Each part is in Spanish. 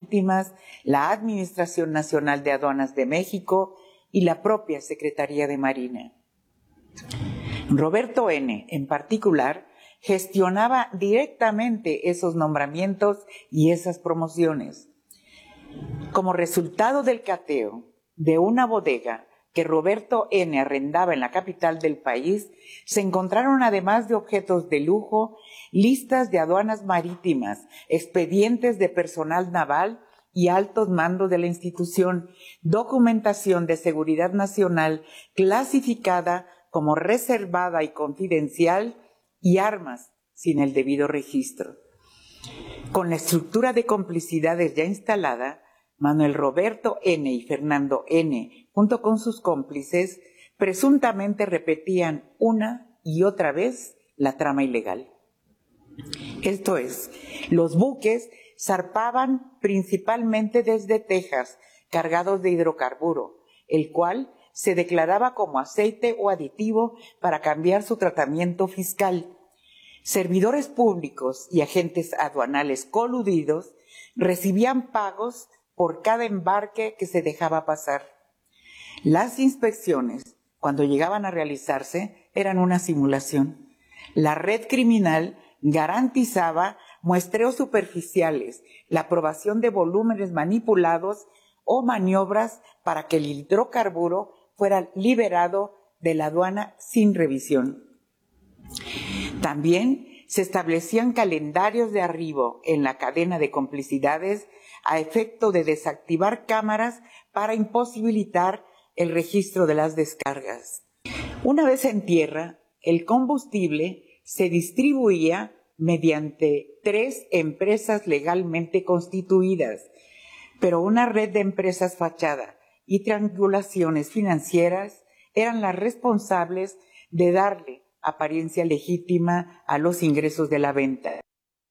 Marítimas, la Administración Nacional de Aduanas de México y la propia Secretaría de Marina. Roberto N., en particular, gestionaba directamente esos nombramientos y esas promociones. Como resultado del cateo de una bodega que Roberto N. arrendaba en la capital del país, se encontraron, además de objetos de lujo, listas de aduanas marítimas, expedientes de personal naval y altos mandos de la institución, documentación de seguridad nacional clasificada como reservada y confidencial y armas sin el debido registro. Con la estructura de complicidades ya instalada, Manuel Roberto N. y Fernando N., junto con sus cómplices, presuntamente repetían una y otra vez la trama ilegal. Esto es, los buques zarpaban principalmente desde Texas, cargados de hidrocarburo, el cual se declaraba como aceite o aditivo para cambiar su tratamiento fiscal. Servidores públicos y agentes aduanales coludidos recibían pagos por cada embarque que se dejaba pasar. Las inspecciones, cuando llegaban a realizarse, eran una simulación. La red criminal garantizaba muestreos superficiales, la aprobación de volúmenes manipulados o maniobras para que el hidrocarburo fuera liberado de la aduana sin revisión. También se establecían calendarios de arribo en la cadena de complicidades a efecto de desactivar cámaras para imposibilitar el registro de las descargas. Una vez en tierra, el combustible se distribuía mediante 3 empresas legalmente constituidas, pero una red de empresas fachada y triangulaciones financieras eran las responsables de darle apariencia legítima a los ingresos de la venta.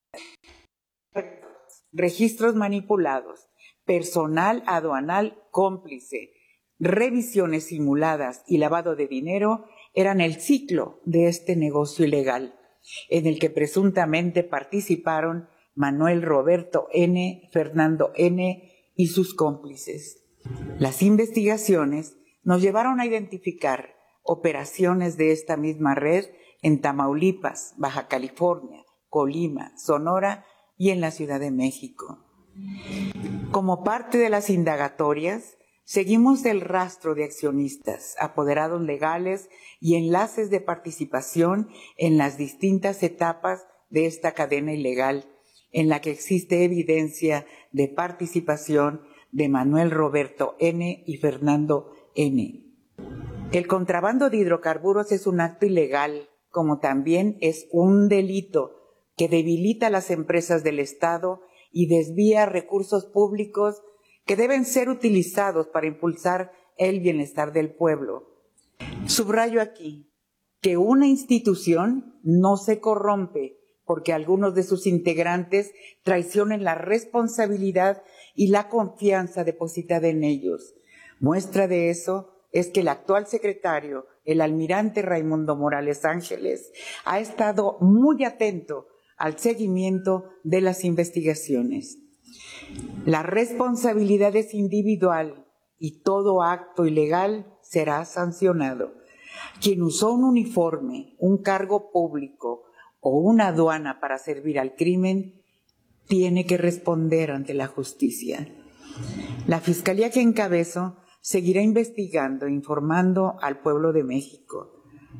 Registros manipulados, personal aduanal cómplice, revisiones simuladas y lavado de dinero eran el ciclo de este negocio ilegal, en el que presuntamente participaron Manuel Roberto N., Fernando N. y sus cómplices. Las investigaciones nos llevaron a identificar operaciones de esta misma red en Tamaulipas, Baja California, Colima, Sonora y en la Ciudad de México. Como parte de las indagatorias, seguimos el rastro de accionistas, apoderados legales y enlaces de participación en las distintas etapas de esta cadena ilegal, en la que existe evidencia de participación de Manuel Roberto N. y Fernando N. El contrabando de hidrocarburos es un acto ilegal, como también es un delito que debilita a las empresas del Estado y desvía recursos públicos que deben ser utilizados para impulsar el bienestar del pueblo. Subrayo aquí que una institución no se corrompe porque algunos de sus integrantes traicionen la responsabilidad y la confianza depositada en ellos. Muestra de eso es que el actual secretario, el almirante Raimundo Morales Ángeles, ha estado muy atento al seguimiento de las investigaciones. La responsabilidad es individual y todo acto ilegal será sancionado. Quien usó un uniforme, un cargo público o una aduana para servir al crimen, tiene que responder ante la justicia. La fiscalía que encabezo seguirá investigando e informando al pueblo de México.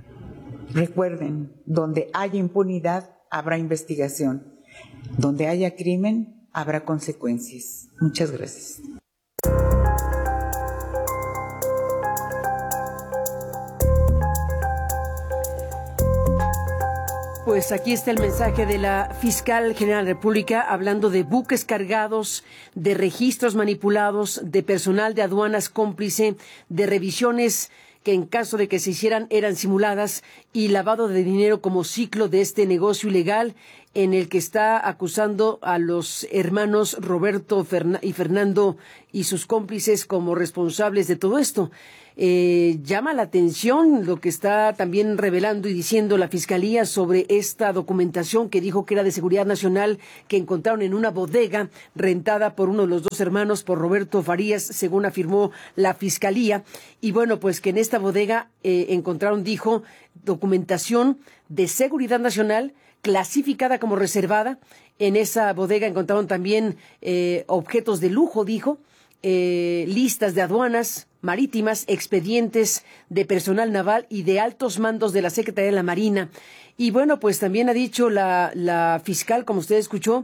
Recuerden, donde haya impunidad, habrá investigación. Donde haya crimen, habrá consecuencias. Muchas gracias. Pues aquí está el mensaje de la Fiscal General de la República hablando de buques cargados, de registros manipulados, de personal de aduanas cómplice, de revisiones que en caso de que se hicieran eran simuladas y lavado de dinero como ciclo de este negocio ilegal en el que está acusando a los hermanos Roberto y Fernando y sus cómplices como responsables de todo esto. Llama la atención lo que está también revelando y diciendo la Fiscalía sobre esta documentación que dijo que era de seguridad nacional, que encontraron en una bodega rentada por uno de los dos hermanos, por Roberto Farías, según afirmó la Fiscalía. Y bueno, pues que en esta bodega encontraron, dijo, documentación de seguridad nacional clasificada como reservada. En esa bodega encontraron también objetos de lujo, dijo, listas de aduanas marítimas, expedientes de personal naval y de altos mandos de la Secretaría de la Marina. Y bueno, pues también ha dicho la fiscal, como usted escuchó,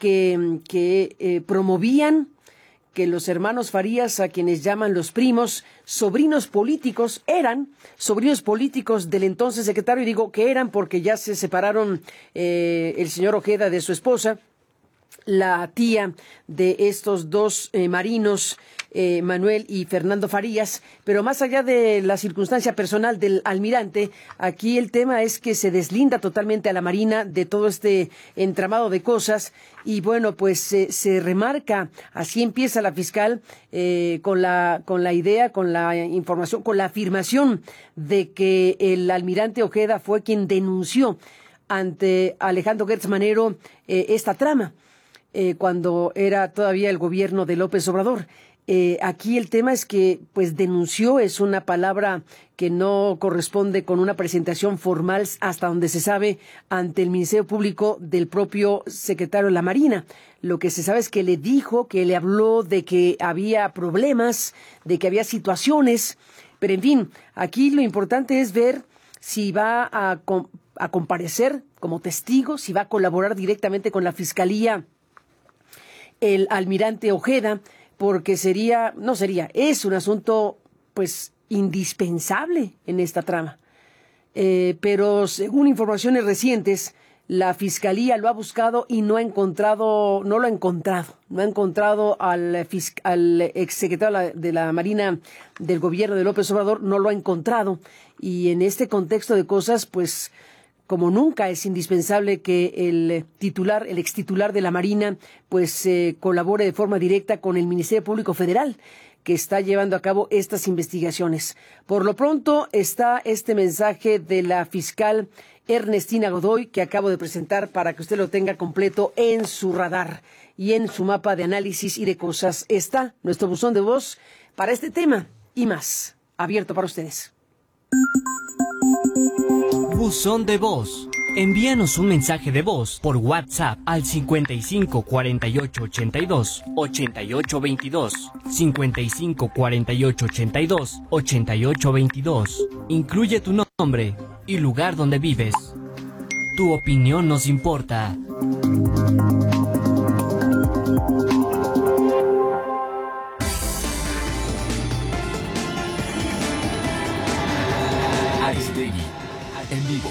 que promovían que los hermanos Farías, a quienes llaman los primos, sobrinos políticos, eran sobrinos políticos del entonces secretario, y digo que eran porque ya se separaron el señor Ojeda de su esposa, la tía de estos dos marinos, Manuel y Fernando Farías. Pero más allá de la circunstancia personal del almirante, aquí el tema es que se deslinda totalmente a la Marina de todo este entramado de cosas. Y bueno, pues se remarca, así empieza la fiscal, con la idea, con la información, con la afirmación de que el almirante Ojeda fue quien denunció ante Alejandro Gertz Manero esta trama, cuando era todavía el gobierno de López Obrador. Aquí el tema es que, pues, denunció es una palabra que no corresponde con una presentación formal, hasta donde se sabe, ante el Ministerio Público del propio secretario de la Marina. Lo que se sabe es que le dijo, que le habló de que había problemas, de que había situaciones, pero en fin, aquí lo importante es ver si va a comparecer como testigo, si va a colaborar directamente con la Fiscalía el almirante Ojeda, porque es un asunto, pues, indispensable en esta trama. Pero según informaciones recientes, la Fiscalía lo ha buscado y no lo ha encontrado al exsecretario de la Marina del gobierno de López Obrador, no lo ha encontrado. Y en este contexto de cosas, pues, como nunca es indispensable que el extitular de la Marina, pues, colabore de forma directa con el Ministerio Público Federal, que está llevando a cabo estas investigaciones. Por lo pronto está este mensaje de la fiscal Ernestina Godoy, que acabo de presentar para que usted lo tenga completo en su radar y en su mapa de análisis y de cosas. Está nuestro buzón de voz para este tema y más, abierto para ustedes. Buzón de voz. Envíanos un mensaje de voz por WhatsApp al 55 48 82 88 22, 55 48 82 88 22. Incluye tu nombre y lugar donde vives. Tu opinión nos importa. Aristegui, en vivo.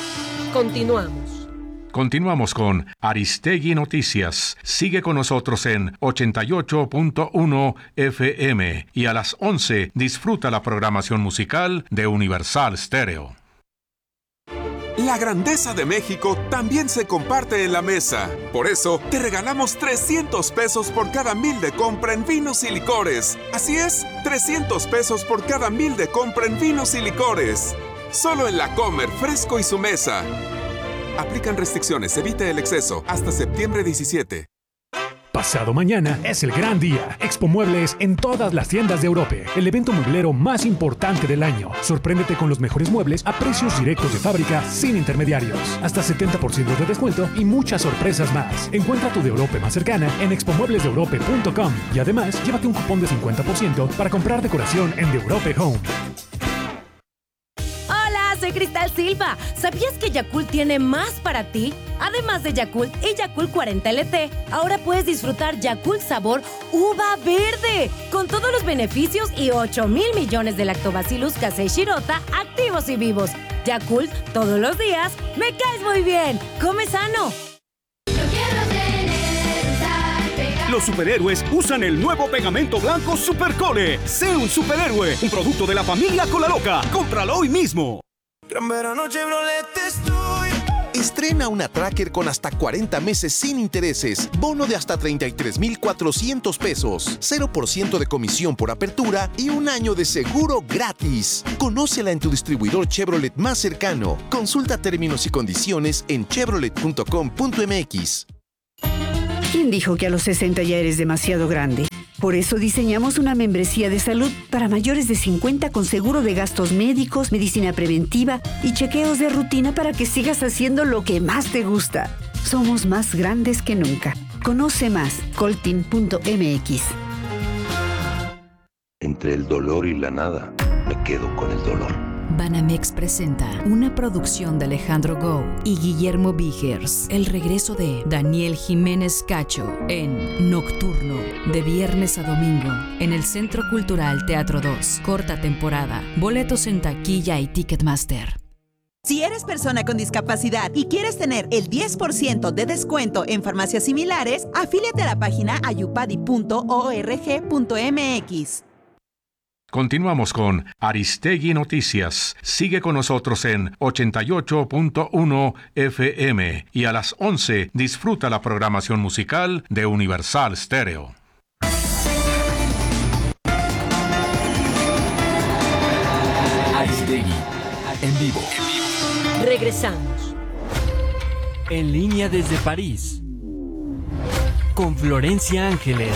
Continuamos con Aristegui Noticias. Sigue con nosotros en 88.1 FM y a las 11 disfruta la programación musical de Universal Stereo. La grandeza de México también se comparte en la mesa. Por eso, te regalamos 300 pesos por cada 1,000 de compra en vinos y licores. Así es, 300 pesos por cada 1,000 de compra en vinos y licores. Solo en La Comer, Fresco y Su Mesa. Aplican restricciones, evite el exceso. Hasta septiembre 17. Pasado mañana es el gran día. Expo Muebles en todas las tiendas de Europe. El evento mueblero más importante del año. Sorpréndete con los mejores muebles a precios directos de fábrica, sin intermediarios. Hasta 70% de descuento y muchas sorpresas más. Encuentra tu de Europe más cercana en expomueblesdeeurope.com. Y además, llévate un cupón de 50% para comprar decoración en The Europe Home. Soy Cristal Silva. ¿Sabías que Yakult tiene más para ti? Además de Yakult y Yakult 40 LT, ahora puedes disfrutar Yakult sabor uva verde, con todos los beneficios y 8,000 millones de Lactobacillus casei shirota activos y vivos. Yakult, todos los días, me caes muy bien. Come sano. Los superhéroes usan el nuevo pegamento blanco Supercole. Sé un superhéroe, un producto de la familia Cola Loca. Cómpralo hoy mismo. Gran verano Chevrolet estoy Estrena una Tracker con hasta 40 meses sin intereses, bono de hasta 33,400 pesos, 0% de comisión por apertura y un año de seguro gratis. Conócela en tu distribuidor Chevrolet más cercano. Consulta términos y condiciones en chevrolet.com.mx. ¿Quién dijo que a los 60 ya eres demasiado grande? Por eso diseñamos una membresía de salud para mayores de 50 con seguro de gastos médicos, medicina preventiva y chequeos de rutina para que sigas haciendo lo que más te gusta. Somos más grandes que nunca. Conoce más, coltin.mx. Entre el dolor y la nada, me quedo con el dolor. Banamex presenta una producción de Alejandro Gou y Guillermo Vigers. El regreso de Daniel Jiménez Cacho en Nocturno, de viernes a domingo, en el Centro Cultural Teatro 2. Corta temporada. Boletos en taquilla y Ticketmaster. Si eres persona con discapacidad y quieres tener el 10% de descuento en farmacias similares, afíliate a la página ayupadi.org.mx. Continuamos con Aristegui Noticias. Sigue con nosotros en 88.1 FM y a las 11 disfruta la programación musical de Universal Stereo. Aristegui, en vivo. Regresamos. En línea desde París, con Florencia Ángeles.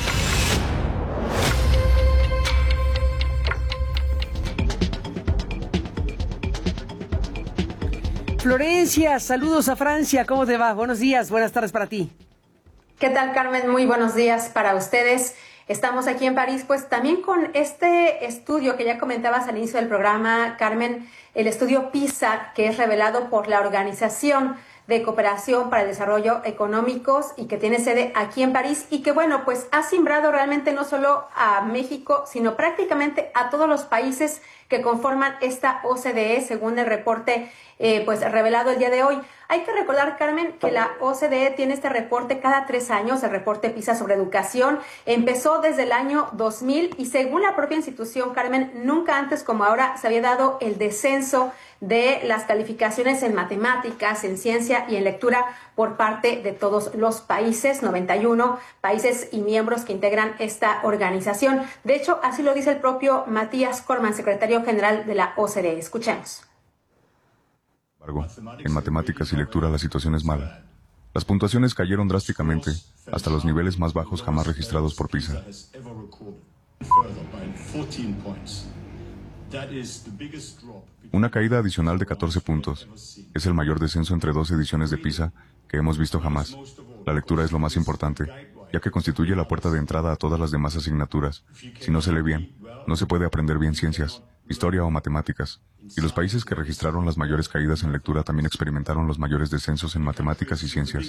Florencia, saludos a Francia, ¿cómo te va? Buenos días, buenas tardes para ti. ¿Qué tal, Carmen? Muy buenos días para ustedes. Estamos aquí en París, pues también con este estudio que ya comentabas al inicio del programa, Carmen, el estudio PISA, que es revelado por la Organización de Cooperación para el Desarrollo Económicos y que tiene sede aquí en París y que, bueno, pues ha simbrado realmente no solo a México, sino prácticamente a todos los países que conforman esta OCDE, según el reporte pues revelado el día de hoy. Hay que recordar, Carmen, que la OCDE tiene este reporte cada 3 años, el reporte PISA sobre educación. Empezó desde el año 2000 y según la propia institución, Carmen, nunca antes como ahora se había dado el descenso de las calificaciones en matemáticas, en ciencia y en lectura por parte de todos los países, 91 países y miembros que integran esta organización. De hecho, así lo dice el propio Matías Corman, secretario general de la OCDE. Escuchemos. En matemáticas y lectura la situación es mala. Las puntuaciones cayeron drásticamente hasta los niveles más bajos jamás registrados por PISA. Una caída adicional de 14 puntos. Es el mayor descenso entre 2 ediciones de PISA que hemos visto jamás. La lectura es lo más importante, ya que constituye la puerta de entrada a todas las demás asignaturas. Si no se lee bien, no se puede aprender bien ciencias, historia o matemáticas. Y los países que registraron las mayores caídas en lectura también experimentaron los mayores descensos en matemáticas y ciencias.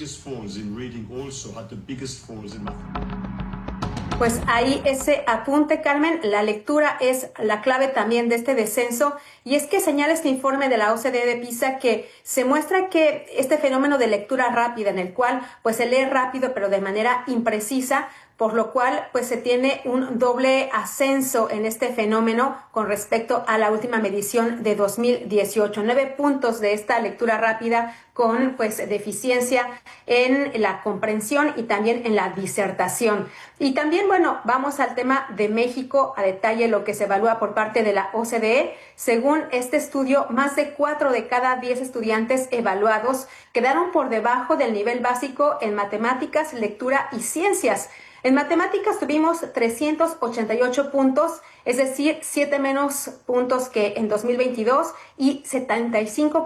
Pues ahí ese apunte, Carmen, la lectura es la clave también de este descenso y es que señala este informe de la OCDE de PISA que se muestra que este fenómeno de lectura rápida en el cual pues se lee rápido pero de manera imprecisa, por lo cual pues se tiene un doble ascenso en este fenómeno con respecto a la última medición de 2018. 9 puntos de esta lectura rápida con pues deficiencia en la comprensión y también en la disertación. Y también, bueno, vamos al tema de México, a detalle lo que se evalúa por parte de la OCDE. Según este estudio, más de 4 de cada 10 estudiantes evaluados quedaron por debajo del nivel básico en matemáticas, lectura y ciencias. En matemáticas tuvimos 388 puntos, es decir, 7 menos puntos que en 2022 y 75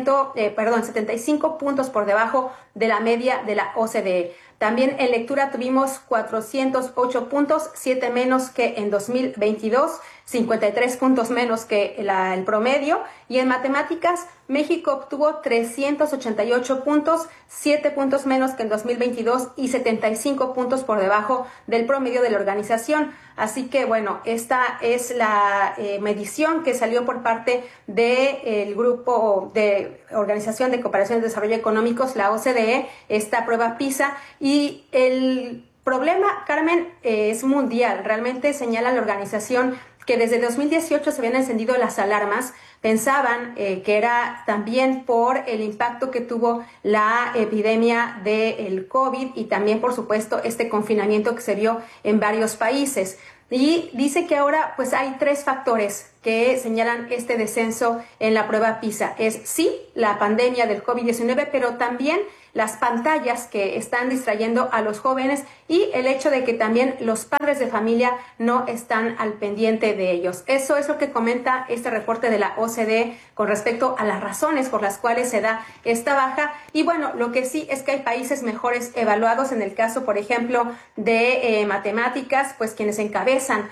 puntos por debajo de la media de la OCDE. También en lectura tuvimos 408 puntos, 7 menos que en 2022, 53 puntos menos que el promedio. Y en matemáticas, México obtuvo 388 puntos, 7 puntos menos que en 2022 y 75 puntos por debajo del promedio de la organización. Así que, bueno, esta es la medición que salió por parte del grupo de Organización de Cooperación y Desarrollo Económicos, la OCDE, esta prueba PISA. Y el problema, Carmen, es mundial. Realmente señala la organización que desde 2018 se habían encendido las alarmas. Pensaban que era también por el impacto que tuvo la epidemia del COVID y también, por supuesto, este confinamiento que se dio en varios países. Y dice que ahora pues hay 3 factores que señalan este descenso en la prueba PISA. Es sí, la pandemia del COVID-19, pero también las pantallas que están distrayendo a los jóvenes y el hecho de que también los padres de familia no están al pendiente de ellos. Eso es lo que comenta este reporte de la OCDE con respecto a las razones por las cuales se da esta baja. Y bueno, lo que sí es que hay países mejores evaluados. En el caso, por ejemplo, de matemáticas, pues quienes encabezan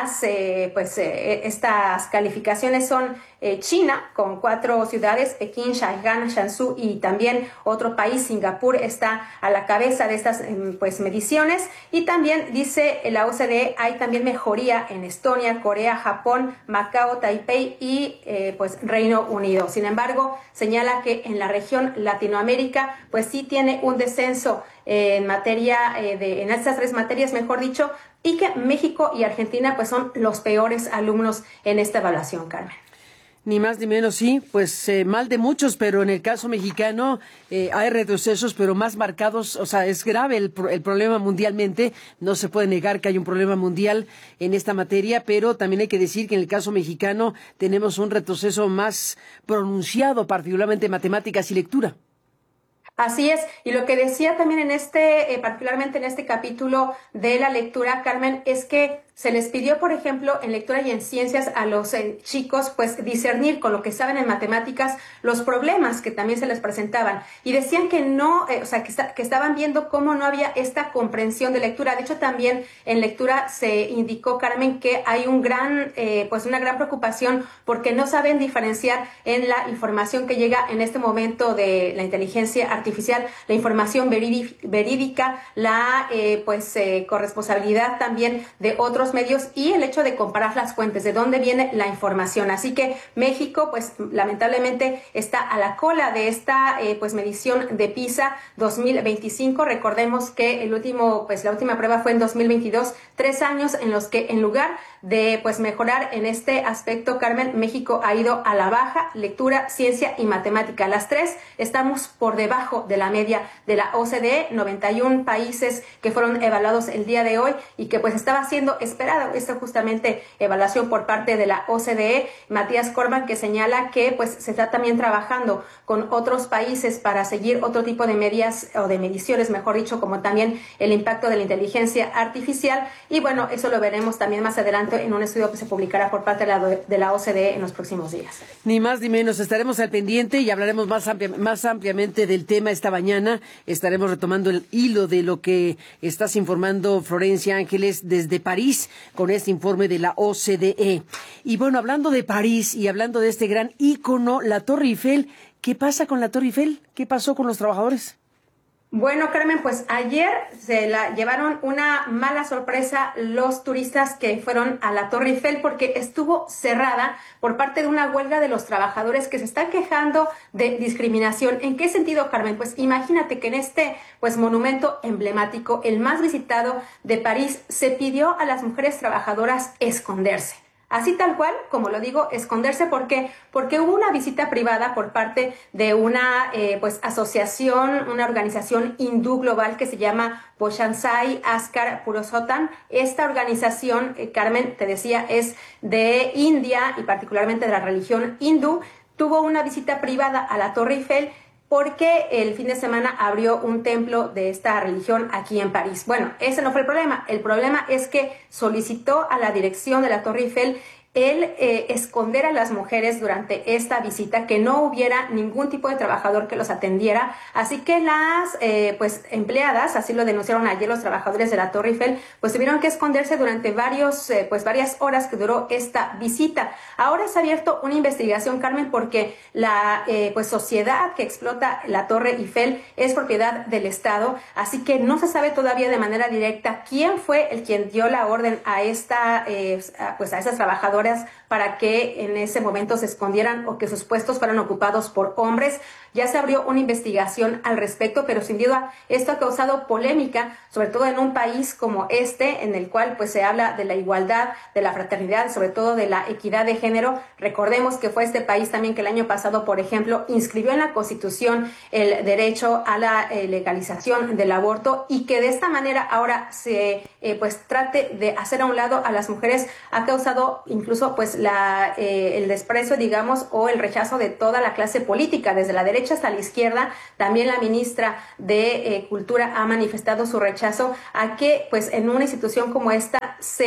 estas calificaciones son China, con 4 ciudades, Pekín, Shanghái, Shanzhou, y también otro país, Singapur, está a la cabeza de estas mediciones. Y también dice la OCDE, hay también mejoría en Estonia, Corea, Japón, Macao, Taipei y Reino Unido. Sin embargo, señala que en la región Latinoamérica pues sí tiene un descenso en materia en estas 3 materias, mejor dicho, y que México y Argentina pues son los peores alumnos en esta evaluación, Carmen. Ni más ni menos, sí, pues mal de muchos, pero en el caso mexicano hay retrocesos, pero más marcados. O sea, es grave el problema mundialmente, no se puede negar que hay un problema mundial en esta materia, pero también hay que decir que en el caso mexicano tenemos un retroceso más pronunciado, particularmente en matemáticas y lectura. Así es, y lo que decía también en particularmente en este capítulo de la lectura, Carmen, es que se les pidió, por ejemplo, en lectura y en ciencias a los chicos, pues discernir con lo que saben en matemáticas los problemas que también se les presentaban. Y decían que no, que estaban viendo cómo no había esta comprensión de lectura. De hecho, también en lectura se indicó, Carmen, que hay una gran preocupación porque no saben diferenciar en la información que llega en este momento de la inteligencia artificial, la información verídica, la corresponsabilidad también de otros medios y el hecho de comparar las fuentes, de dónde viene la información. Así que México, pues lamentablemente está a la cola de esta medición de PISA 2025. Recordemos que la última prueba fue en 2022, 3 años en los que en lugar de mejorar en este aspecto, Carmen, México ha ido a la baja, lectura, ciencia y matemática. Las 3 estamos por debajo de la media de la OCDE, 91 países que fueron evaluados el día de hoy y que pues estaba siendo esperada esta justamente evaluación por parte de la OCDE. Matías Corban, que señala que pues se está también trabajando con otros países para seguir otro tipo de medidas o de mediciones, mejor dicho, como también el impacto de la inteligencia artificial. Y bueno, eso lo veremos también más adelante en un estudio que se publicará por parte de la OCDE en los próximos días. Ni más ni menos, estaremos al pendiente y hablaremos más ampliamente del tema esta mañana. Estaremos retomando el hilo de lo que estás informando, Florencia Ángeles, desde París, con este informe de la OCDE. Y bueno, hablando de París y hablando de este gran ícono, la Torre Eiffel, ¿qué pasa con la Torre Eiffel? ¿Qué pasó con los trabajadores? Bueno, Carmen, pues ayer se la llevaron una mala sorpresa los turistas que fueron a la Torre Eiffel porque estuvo cerrada por parte de una huelga de los trabajadores que se están quejando de discriminación. ¿En qué sentido, Carmen? Pues imagínate que en este monumento emblemático, el más visitado de París, se pidió a las mujeres trabajadoras esconderse. Así tal cual, como lo digo, esconderse. ¿Por qué? Porque hubo una visita privada por parte de una asociación, una organización hindú global que se llama Boshansai Askar Purushottam. Esta organización, Carmen, te decía, es de India y particularmente de la religión hindú. Tuvo una visita privada a la Torre Eiffel porque el fin de semana abrió un templo de esta religión aquí en París. Bueno, ese no fue el problema. El problema es que solicitó a la dirección de la Torre Eiffel esconder a las mujeres durante esta visita, que no hubiera ningún tipo de trabajador que los atendiera. Así que las empleadas, así lo denunciaron ayer los trabajadores de la Torre Eiffel, pues tuvieron que esconderse durante varias horas que duró esta visita. Ahora se ha abierto una investigación, Carmen, porque la sociedad que explota la Torre Eiffel es propiedad del Estado, así que no se sabe todavía de manera directa quién fue quien dio la orden a esas trabajadoras para que en ese momento se escondieran o que sus puestos fueran ocupados por hombres. Ya se abrió una investigación al respecto, pero sin duda esto ha causado polémica, sobre todo en un país como este, en el cual pues se habla de la igualdad, de la fraternidad, sobre todo de la equidad de género. Recordemos que fue este país también que el año pasado, por ejemplo, inscribió en la Constitución el derecho a la legalización del aborto, y que de esta manera ahora se pues trate de hacer a un lado a las mujeres ha causado incluso pues el desprecio, digamos, o el rechazo de toda la clase política, desde la derecha hasta la izquierda. También la ministra de Cultura ha manifestado su rechazo a que pues en una institución como esta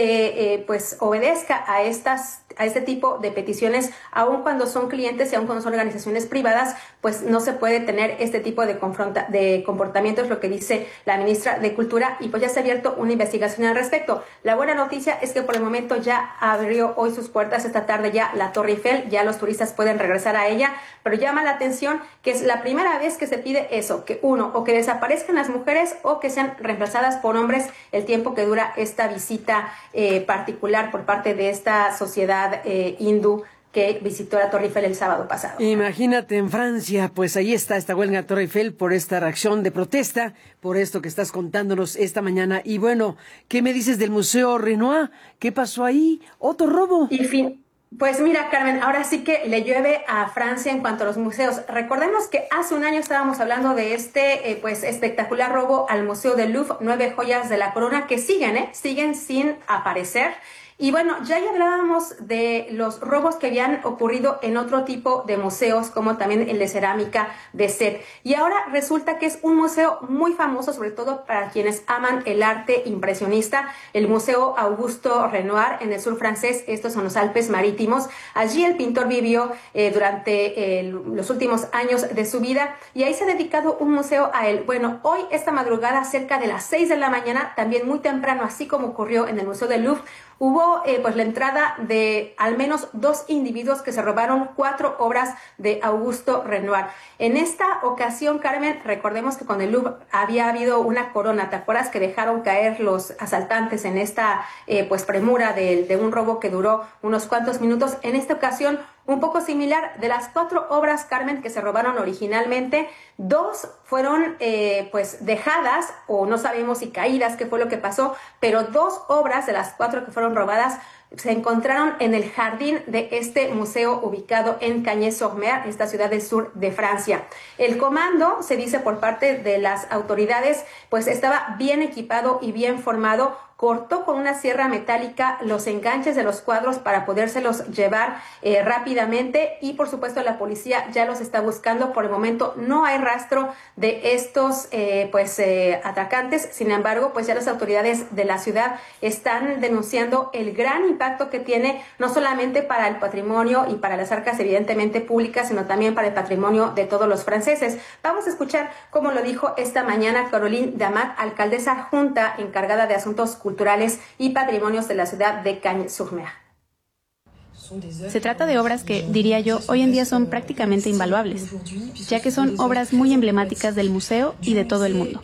se pues obedezca a este tipo de peticiones, aun cuando son clientes y aun cuando son organizaciones privadas, pues no se puede tener este tipo de comportamientos, lo que dice la ministra de Cultura, y pues ya se ha abierto una investigación al respecto. La buena noticia es que por el momento ya abrió hoy sus puertas, esta tarde ya la Torre Eiffel, ya los turistas pueden regresar a ella, pero llama la atención que es la primera vez que se pide eso, que o que desaparezcan las mujeres o que sean reemplazadas por hombres el tiempo que dura esta visita particular por parte de esta sociedad hindú que visitó la Torre Eiffel el sábado pasado. Imagínate en Francia, pues ahí está esta huelga en la Torre Eiffel por esta reacción de protesta, por esto que estás contándonos esta mañana. Y bueno, ¿qué me dices del Museo Renoir? ¿Qué pasó ahí? ¿Otro robo? Pues mira, Carmen, ahora sí que le llueve a Francia en cuanto a los museos. Recordemos que hace un año estábamos hablando de este pues espectacular robo al Museo del Louvre, 9 joyas de la corona que siguen sin aparecer. Y bueno, ya hablábamos de los robos que habían ocurrido en otro tipo de museos, como también el de cerámica de Sète. Y ahora resulta que es un museo muy famoso, sobre todo para quienes aman el arte impresionista, el Museo Auguste Renoir en el sur francés, estos son los Alpes Marítimos. Allí el pintor vivió durante los últimos años de su vida y ahí se ha dedicado un museo a él. Bueno, hoy, esta madrugada, cerca de las 6 de la mañana, también muy temprano, así como ocurrió en el Museo del Louvre, hubo pues la entrada de al menos 2 individuos que se robaron 4 obras de Auguste Renoir. En esta ocasión, Carmen, recordemos que con el Louvre había habido una corona, ¿te acuerdas que dejaron caer los asaltantes en esta pues premura de un robo que duró unos cuantos minutos? En esta ocasión, un poco similar, de las 4 obras, Carmen, que se robaron originalmente, 2 fueron pues dejadas, o no sabemos si caídas, qué fue lo que pasó, pero 2 obras de las 4 que fueron robadas se encontraron en el jardín de este museo ubicado en Cagnes-sur-Mer, esta ciudad del sur de Francia. El comando, se dice por parte de las autoridades, pues estaba bien equipado y bien formado, cortó con una sierra metálica los enganches de los cuadros para podérselos llevar rápidamente, y por supuesto la policía ya los está buscando. Por el momento no hay rastro de estos atacantes. Sin embargo, pues ya las autoridades de la ciudad están denunciando el gran impacto que tiene, no solamente para el patrimonio y para las arcas evidentemente públicas, sino también para el patrimonio de todos los franceses. Vamos a escuchar cómo lo dijo esta mañana Caroline Damat, alcaldesa adjunta encargada de asuntos culturales y patrimonios de la ciudad de Cagnes-sur-Mer. Se trata de obras que, diría yo, hoy en día son prácticamente invaluables, ya que son obras muy emblemáticas del museo y de todo el mundo.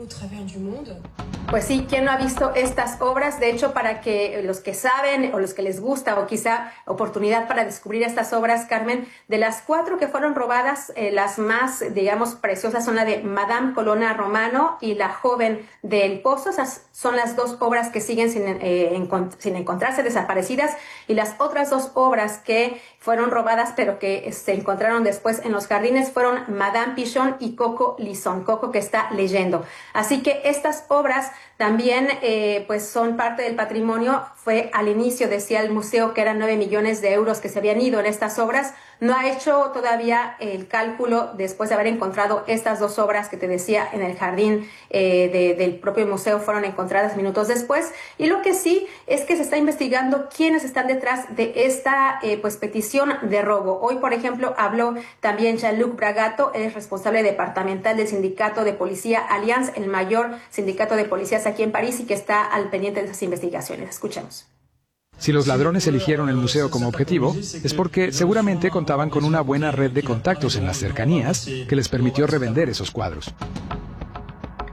Pues sí, ¿quién no ha visto estas obras? De hecho, para que los que saben o los que les gusta, o quizá oportunidad para descubrir estas obras, Carmen, de las 4 que fueron robadas, las más, digamos, preciosas son la de Madame Colonna Romano y La Joven del Pozo. Esas son las 2 obras que siguen sin encontrarse, desaparecidas, y las otras 2 obras que fueron robadas pero que se encontraron después en los jardines fueron Madame Pichon y Coco Lison, Coco que está leyendo. Así que estas obras también pues son parte del patrimonio. Fue al inicio, decía el museo, que eran 9 millones de euros que se habían ido en estas obras. No ha hecho todavía el cálculo después de haber encontrado estas 2 obras que te decía en el jardín del propio museo, fueron encontradas minutos después. Y lo que sí es que se está investigando quiénes están detrás de esta petición de robo. Hoy, por ejemplo, habló también Jean-Luc Bragato, es responsable departamental del sindicato de policía Allianz, el mayor sindicato de policías aquí en París, y que está al pendiente de esas investigaciones. Escuchemos. Si los ladrones eligieron el museo como objetivo, es porque seguramente contaban con una buena red de contactos en las cercanías que les permitió revender esos cuadros.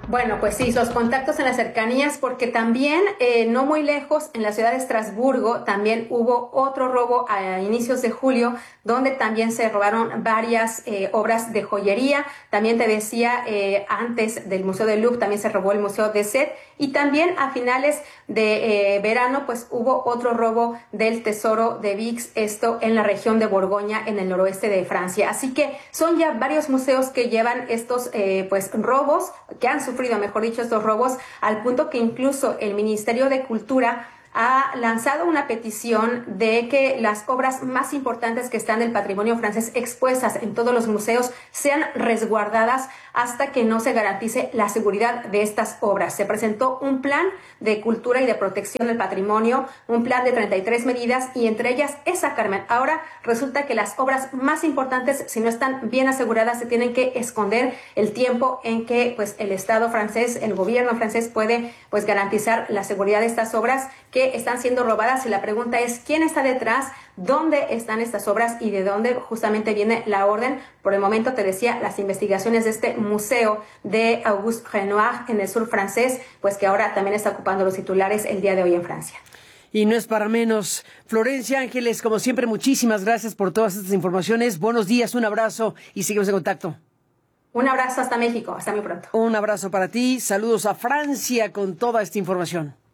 Bueno, pues sí, los contactos en las cercanías, porque también no muy lejos, en la ciudad de Estrasburgo, también hubo otro robo a inicios de julio, donde también se robaron varias obras de joyería. También te decía, antes del Museo del Louvre, también se robó el Museo de Sète, y también a finales de verano, pues hubo otro robo del Tesoro de Vix, esto en la región de Borgoña, en el noroeste de Francia. Así que son ya varios museos que llevan estos pues robos, que han sufrido, mejor dicho, estos robos, al punto que incluso el Ministerio de Cultura ha lanzado una petición de que las obras más importantes que están del patrimonio francés expuestas en todos los museos sean resguardadas hasta que no se garantice la seguridad de estas obras. Se presentó un plan de cultura y de protección del patrimonio, un plan de 33 medidas, y entre ellas esa, Carmen. Ahora resulta que las obras más importantes, si no están bien aseguradas, se tienen que esconder el tiempo en que pues el Estado francés, el gobierno francés puede pues garantizar la seguridad de estas obras que están siendo robadas. Y la pregunta es, ¿quién está detrás? ¿Dónde están estas obras y de dónde justamente viene la orden? Por el momento, te decía, las investigaciones de este museo de Auguste Renoir en el sur francés, pues que ahora también está ocupando los titulares el día de hoy en Francia. Y no es para menos. Florencia Ángeles, como siempre, muchísimas gracias por todas estas informaciones. Buenos días, un abrazo y seguimos en contacto. Un abrazo hasta México, hasta muy pronto. Un abrazo para ti, saludos a Francia con toda esta información.